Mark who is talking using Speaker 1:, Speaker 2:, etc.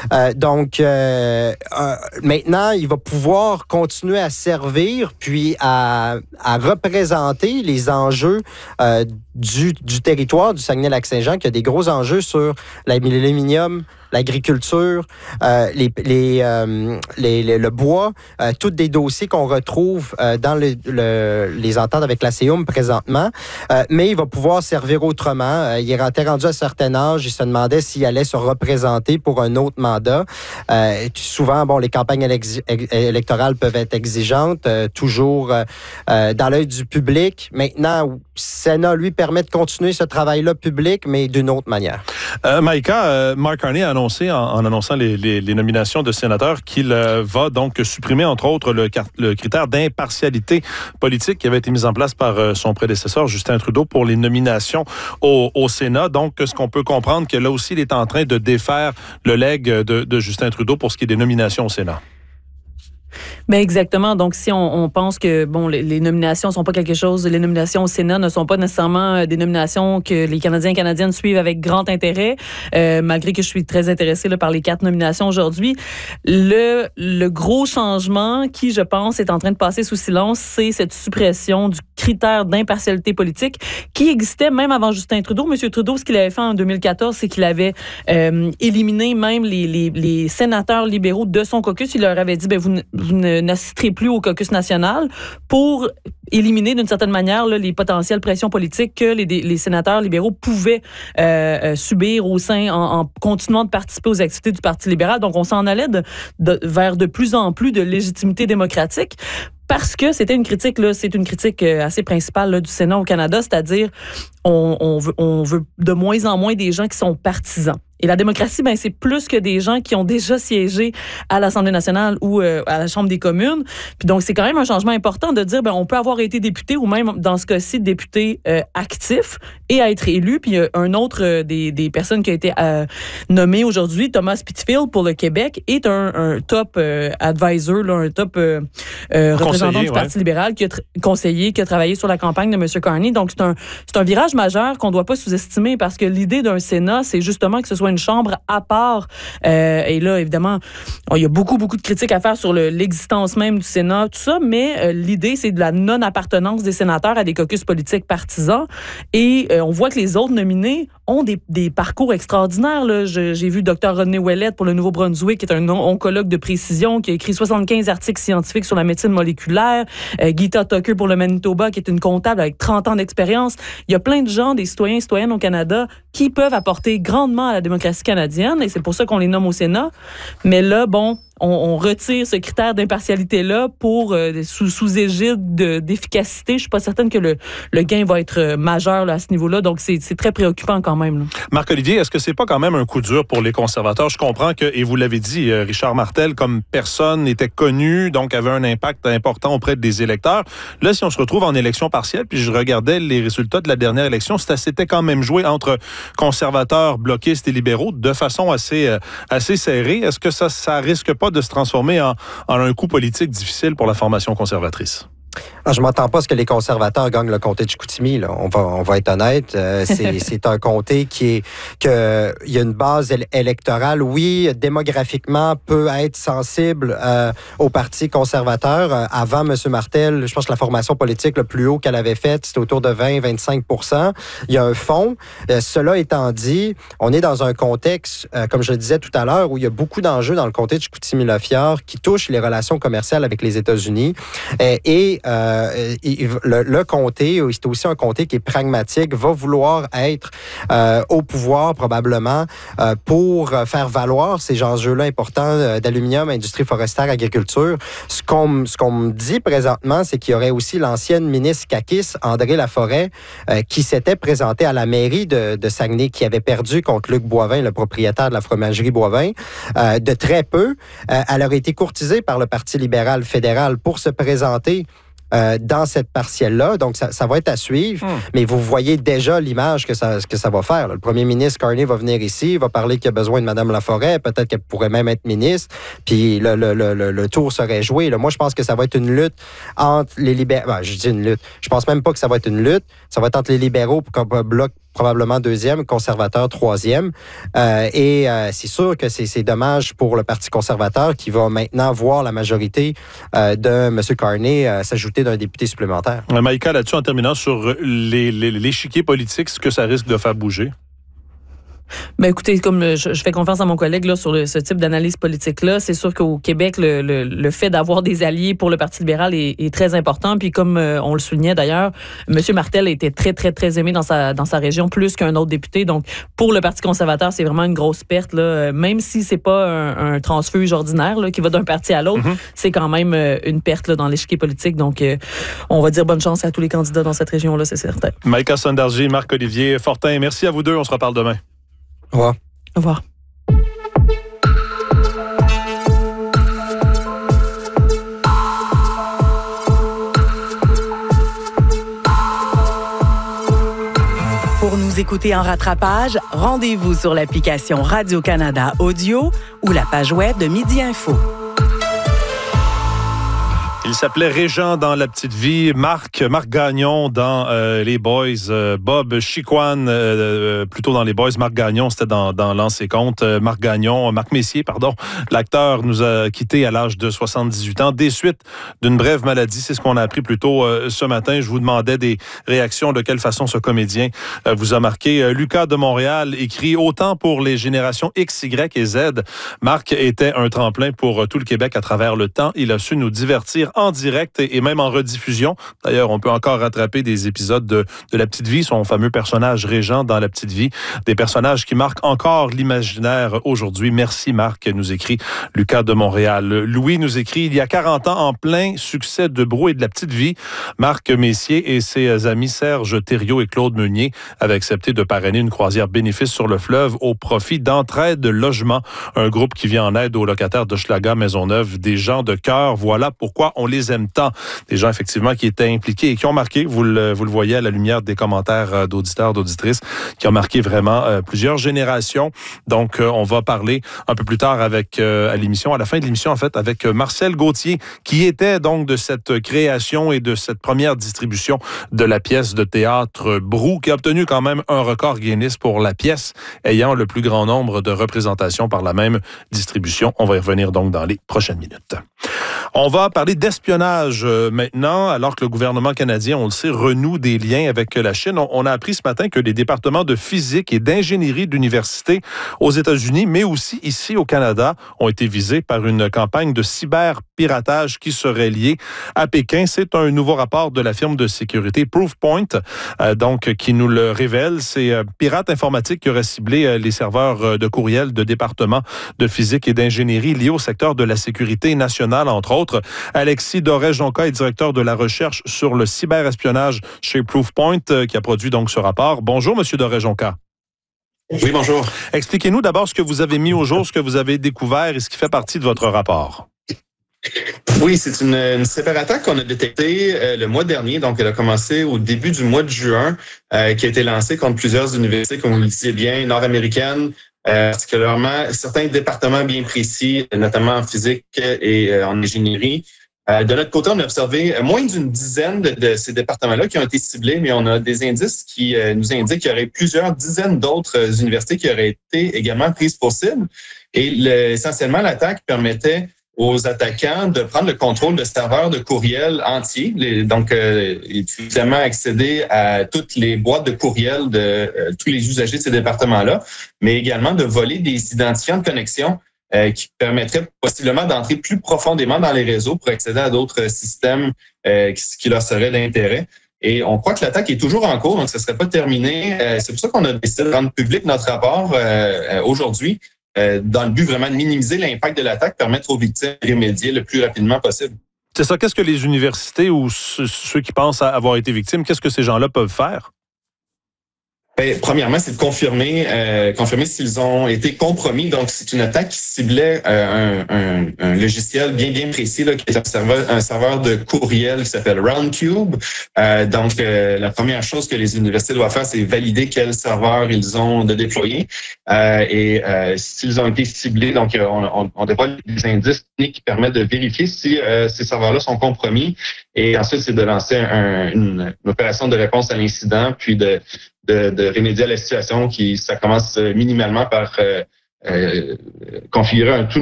Speaker 1: Maintenant, il va pouvoir continuer à servir puis à représenter les enjeux du territoire du Saguenay-Lac-Saint-Jean, qui a des gros enjeux sur l'aluminium, l'agriculture, le bois, tous des dossiers qu'on retrouve dans les ententes avec la CEUM présentement. Mais il va pouvoir servir autrement. Il était rendu à un certain âge. Il se demandait s'il allait se représenter pour un autre mandat. Souvent, les campagnes électorales peuvent être exigeantes, toujours dans l'œil du public. Maintenant, le Sénat, lui, permet de continuer ce travail-là public, mais d'une autre manière.
Speaker 2: Maïka, Mark Carney a annoncé, en annonçant les nominations de sénateurs, qu'il va donc supprimer, entre autres, le critère d'impartialité politique qui avait été mis en place par son prédécesseur, Justin Trudeau, pour les nominations au Sénat. Donc, ce qu'on peut comprendre, que là aussi, il est en train de défaire le legs de Justin Trudeau pour ce qui est des nominations au Sénat.
Speaker 3: Bien, exactement. Donc, si on pense que les nominations sont pas quelque chose, les nominations au Sénat ne sont pas nécessairement des nominations que les Canadiens et Canadiennes suivent avec grand intérêt, malgré que je suis très intéressée par les 4 nominations aujourd'hui. Le gros changement qui, je pense, est en train de passer sous silence, c'est cette suppression du critère d'impartialité politique qui existait même avant Justin Trudeau. Monsieur Trudeau, ce qu'il avait fait en 2014, c'est qu'il avait éliminé même les sénateurs libéraux de son caucus. Il leur avait dit, vous n'assisterez plus au caucus national pour éliminer d'une certaine manière les potentielles pressions politiques que les sénateurs libéraux pouvaient subir au sein en continuant de participer aux activités du Parti libéral. Donc, on s'en allait vers de plus en plus de légitimité démocratique. Parce que c'était une critique, c'est une critique assez principale du Sénat au Canada, c'est-à-dire on veut de moins en moins des gens qui sont partisans. Et la démocratie, c'est plus que des gens qui ont déjà siégé à l'Assemblée nationale ou à la Chambre des communes. Puis donc, c'est quand même un changement important de dire, on peut avoir été député ou même, dans ce cas-ci, député actif et à être élu. Puis un autre des personnes qui a été nommé aujourd'hui, Thomas Pitfield pour le Québec, est un top advisor, un top représentant du Parti libéral, conseiller, qui a travaillé sur la campagne de M. Carney. Donc, c'est un virage majeur qu'on ne doit pas sous-estimer parce que l'idée d'un Sénat, c'est justement que ce soit une chambre à part. Et là, évidemment, il y a beaucoup de critiques à faire sur l'existence même du Sénat, tout ça, mais l'idée, c'est de la non-appartenance des sénateurs à des caucus politiques partisans. Et on voit que les autres nominés ont des parcours extraordinaires. Là. J'ai vu Dr. Rodney Ouellette pour le Nouveau-Brunswick, qui est un oncologue de précision, qui a écrit 75 articles scientifiques sur la médecine moléculaire. Gita Tucker pour le Manitoba, qui est une comptable avec 30 ans d'expérience. Il y a plein de gens, des citoyens et citoyennes au Canada, qui peuvent apporter grandement à la démocratie canadienne, et c'est pour ça qu'on les nomme au Sénat. Mais là, on retire ce critère d'impartialité-là pour sous égide d'efficacité. Je suis pas certaine que le gain va être majeur là, à ce niveau-là. Donc, c'est très préoccupant quand même. Là.
Speaker 2: Marc-Olivier, est-ce que c'est pas quand même un coup dur pour les conservateurs? Je comprends que, et vous l'avez dit, Richard Martel, comme personne, était connu, donc avait un impact important auprès des électeurs. Là, si on se retrouve en élection partielle, puis je regardais les résultats de la dernière élection, c'était quand même joué entre conservateurs, bloquistes et libéraux de façon assez serrée. Est-ce que ça risque pas de se transformer en un coup politique difficile pour la formation conservatrice?
Speaker 1: Je m'attends pas à ce que les conservateurs gagnent le comté de Chicoutimi. Là. On va être honnête. C'est un comté il y a une base électorale. Oui, démographiquement, peut être sensible au Parti conservateur. Avant M. Martel, je pense que la formation politique le plus haut qu'elle avait faite, c'était autour de 20-25%. Il y a un fond. Cela étant dit, on est dans un contexte, comme je le disais tout à l'heure, où il y a beaucoup d'enjeux dans le comté de Chicoutimi-Lafière qui touchent les relations commerciales avec les États-Unis. Le comté, c'est aussi un comté qui est pragmatique, va vouloir être au pouvoir probablement pour faire valoir ces enjeux-là importants d'aluminium, industrie forestière, agriculture. Ce qu'on me dit présentement, c'est qu'il y aurait aussi l'ancienne ministre Kakis, André Laforêt, qui s'était présentée à la mairie de Saguenay, qui avait perdu contre Luc Boivin, le propriétaire de la fromagerie Boivin, de très peu. Elle aurait été courtisée par le Parti libéral fédéral pour se présenter dans cette partielle-là. Donc, ça va être à suivre. Mais vous voyez déjà l'image que ça va faire. Là. Le premier ministre Carney va venir ici, va parler qu'il a besoin de Mme Laforêt. Peut-être qu'elle pourrait même être ministre. Puis le tour serait joué. Là. Moi, je pense que ça va être une lutte entre les libéraux. Je dis une lutte. Je pense même pas que ça va être une lutte. Ça va être entre les libéraux comme bloc probablement deuxième, conservateur troisième. C'est sûr que c'est dommage pour le Parti conservateur qui va maintenant voir la majorité de M. Carney s'ajouter d'un député supplémentaire.
Speaker 2: Maïka, là-dessus, en terminant sur l'échiquier politique, ce que ça risque de faire bouger?
Speaker 3: Ben écoutez, comme je fais confiance à mon collègue là, sur ce type d'analyse politique-là, c'est sûr qu'au Québec, le fait d'avoir des alliés pour le Parti libéral est très important. Puis comme on le soulignait d'ailleurs, M. Martel était très, très, très aimé dans sa région, plus qu'un autre député. Donc, pour le Parti conservateur, c'est vraiment une grosse perte. Là. Même si c'est pas un transfuge ordinaire là, qui va d'un parti à l'autre, c'est quand même une perte là, dans l'échiquier politique. Donc, on va dire bonne chance à tous les candidats dans cette région-là, c'est certain.
Speaker 2: Maïka Sondargy, Marc-Olivier Fortin, merci à vous deux. On se reparle demain.
Speaker 1: Au revoir.
Speaker 3: Au revoir.
Speaker 4: Pour nous écouter en rattrapage, rendez-vous sur l'application Radio-Canada Audio ou la page web de Midi Info.
Speaker 2: Il s'appelait Régent dans La Petite Vie, Marc Gagnon dans Les Boys, Bob Chiquan plutôt dans Les Boys, Marc Gagnon c'était dans L'Anse et Compte, Marc Messier, l'acteur nous a quittés à l'âge de 78 ans des suites d'une brève maladie, c'est ce qu'on a appris plus tôt ce matin. Je vous demandais des réactions, de quelle façon ce comédien vous a marqué. Lucas de Montréal écrit: autant pour les générations X, Y et Z, Marc était un tremplin pour tout le Québec à travers le temps. Il a su nous divertir en direct et même en rediffusion. D'ailleurs, on peut encore rattraper des épisodes de La Petite Vie, son fameux personnage Régent dans La Petite Vie, des personnages qui marquent encore l'imaginaire aujourd'hui. Merci Marc, nous écrit Lucas de Montréal. Louis nous écrit: il y a 40 ans, en plein succès de Brou et de La Petite Vie, Marc Messier et ses amis Serge Thériault et Claude Meunier avaient accepté de parrainer une croisière bénéfice sur le fleuve au profit d'Entraide Logement, un groupe qui vient en aide aux locataires d'Hochelaga Maisonneuve, des gens de cœur. Voilà pourquoi on les aime tant. Des gens, effectivement, qui étaient impliqués et qui ont marqué, vous le voyez à la lumière des commentaires d'auditeurs, d'auditrices, qui ont marqué vraiment plusieurs générations. Donc, on va parler un peu plus tard à l'émission, à la fin de l'émission, en fait, avec Marcel Gauthier, qui était donc de cette création et de cette première distribution de la pièce de théâtre Brou, qui a obtenu quand même un record Guinness pour la pièce ayant le plus grand nombre de représentations par la même distribution. On va y revenir donc dans les prochaines minutes. On va parler d'espionnage maintenant, alors que le gouvernement canadien, on le sait, renoue des liens avec la Chine. On a appris ce matin que les départements de physique et d'ingénierie d'université aux États-Unis, mais aussi ici au Canada, ont été visés par une campagne de cyberpiratage qui serait liée à Pékin. C'est un nouveau rapport de la firme de sécurité Proofpoint, donc qui nous le révèle. C'est pirates informatiques qui auraient ciblé les serveurs de courriel de départements de physique et d'ingénierie liés au secteur de la sécurité nationale, entre autres. Alexis Doré-Jonca est directeur de la recherche sur le cyberespionnage chez Proofpoint, qui a produit donc ce rapport. Bonjour, Monsieur Doré-Jonca.
Speaker 5: Oui, bonjour.
Speaker 2: Expliquez-nous d'abord ce que vous avez mis au jour, ce que vous avez découvert et ce qui fait partie de votre rapport.
Speaker 5: Oui, c'est une cyberattaque qu'on a détectée le mois dernier. Donc, elle a commencé au début du mois de juin, qui a été lancée contre plusieurs universités, comme vous le disiez bien, nord-américaines, particulièrement certains départements bien précis, notamment en physique et en ingénierie. De notre côté, on a observé moins d'une dizaine de ces départements-là qui ont été ciblés, mais on a des indices qui nous indiquent qu'il y aurait plusieurs dizaines d'autres universités qui auraient été également prises pour cible. Et essentiellement, l'attaque permettait aux attaquants de prendre le contrôle de serveurs de courriel entiers, donc évidemment accéder à toutes les boîtes de courriel de tous les usagers de ces départements-là, mais également de voler des identifiants de connexion qui permettraient possiblement d'entrer plus profondément dans les réseaux pour accéder à d'autres systèmes qui leur seraient d'intérêt. Et on croit que l'attaque est toujours en cours, donc ça ne serait pas terminé. C'est pour ça qu'on a décidé de rendre public notre rapport aujourd'hui, dans le but vraiment de minimiser l'impact de l'attaque, permettre aux victimes de remédier le plus rapidement possible.
Speaker 2: C'est ça. Qu'est-ce que les universités ou ceux qui pensent avoir été victimes, qu'est-ce que ces gens-là peuvent faire?
Speaker 5: Premièrement, c'est de confirmer s'ils ont été compromis. Donc, c'est une attaque qui ciblait un logiciel bien précis là, qui est un serveur de courriel qui s'appelle Roundcube. Donc, la première chose que les universités doivent faire, c'est valider quel serveur ils ont de déployer. Et s'ils ont été ciblés, donc on dévoile des indices techniques qui permettent de vérifier si ces serveurs-là sont compromis. Et ensuite, c'est de lancer une opération de réponse à l'incident, puis de de remédier à la situation. Ça commence minimalement par configurer un tout